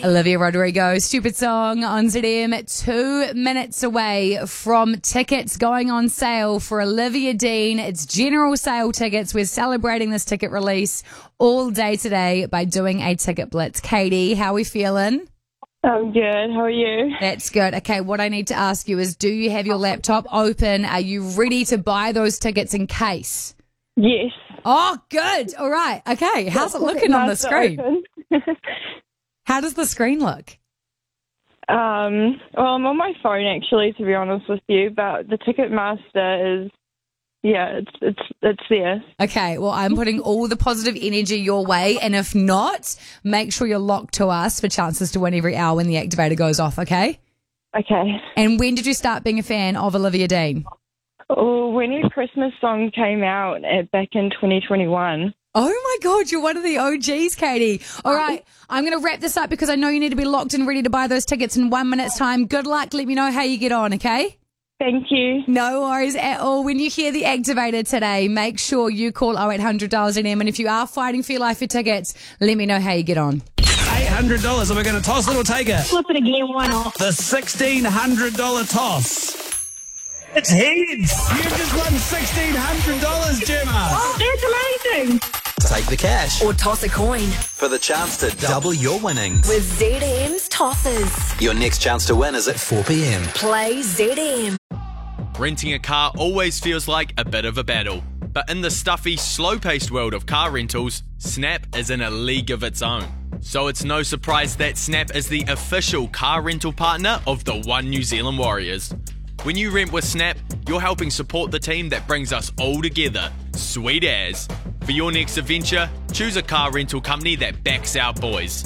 Olivia Rodrigo, Stupid Song on ZM. 2 minutes away from tickets going on sale for Olivia Dean. It's general sale tickets. We're celebrating this ticket release all day today by doing a ticket blitz. Katie, how are we feeling? I'm good. How are you? That's good. Okay, what I need to ask you is, do you have your laptop open? Are you ready to buy those tickets in case? Yes. Oh, good. All right. Okay, how's it looking on the screen? How does the screen look? Well, I'm on my phone actually, to be honest with you, but the Ticketmaster is, it's there. Okay, well, I'm putting all the positive energy your way, and if not, make sure you're locked to us for chances to win every hour when the activator goes off, okay? Okay. And when did you start being a fan of Olivia Dean? Oh, when her Christmas song came out back in 2021. Oh my God, you're one of the OGs, Katie. All right, I'm going to wrap this up because I know you need to be locked and ready to buy those tickets in 1 minute's time. Good luck. Let me know how you get on, okay? Thank you. No worries at all. When you hear the activator today, make sure you call 0800-DIAL-ZM. And if you are fighting for your life for tickets, let me know how you get on. $800 and we're going to toss it or take it. Flip it again, why not? The $1,600 toss. It's heads. You've just won $1,600, Gemma. Oh, that's amazing. Take the cash Or toss a coin for the chance to double your winnings. with ZM's Tossers. Your next chance to win is at 4 p.m. Play ZM. Renting a car always feels like a bit of a battle. But in the stuffy, slow-paced world of car rentals, Snap is in a league of its own. So it's no surprise that Snap is the official car rental partner of the One New Zealand Warriors. When you rent with Snap, you're helping support the team that brings us all together. Sweet as. For your next adventure, choose a car rental company that backs our boys.